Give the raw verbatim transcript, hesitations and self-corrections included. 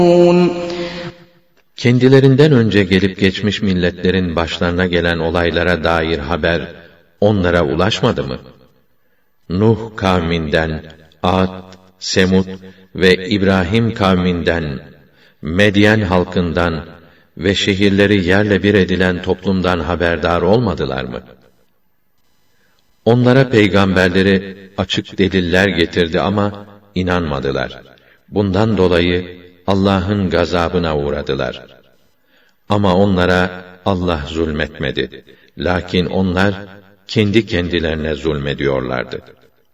Kendilerinden önce gelip geçmiş milletlerin başlarına gelen olaylara dair haber onlara ulaşmadı mı? Nuh kavminden, Ad, Semud ve İbrahim kavminden, Medyen halkından ve şehirleri yerle bir edilen toplumdan haberdar olmadılar mı? Onlara peygamberleri açık deliller getirdi ama inanmadılar. Bundan dolayı Allah'ın gazabına uğradılar. Ama onlara Allah zulmetmedi. Lakin onlar kendi kendilerine zulmediyorlardı.